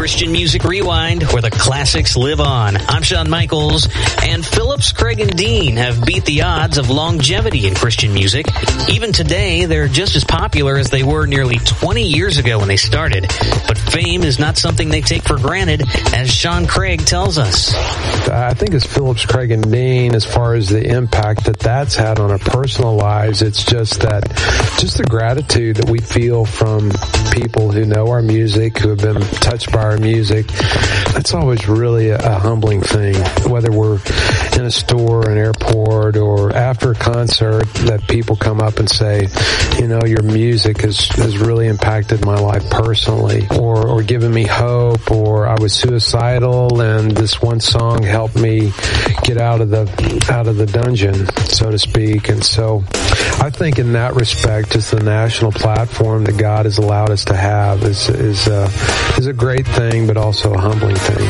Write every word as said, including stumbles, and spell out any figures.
Christian Music Rewind, where the classics live on. I'm Shawn Michaels, and Phillips, Craig, and Dean have beat the odds of longevity in Christian music. Even today, they're just as popular as they were nearly twenty years ago when they started. But fame is not something they take for granted, as Sean Craig tells us. I think it's Phillips, Craig, and Dean, as far as the impact that that's had on our personal lives. It's just that, just the gratitude that we feel from people who know our music, who have been touched by our music. That's always really a, a humbling thing, whether we're in a store, an airport, or after a concert, that people come up and say, you know, your music has, has really impacted my life personally, or, or given me hope, or I was suicidal and this one song helped me get out of the, out of the dungeon, so to speak. And so I think in that respect, just the national platform that God has allowed us to have is, is, uh, is a great thing, but also a humbling thing.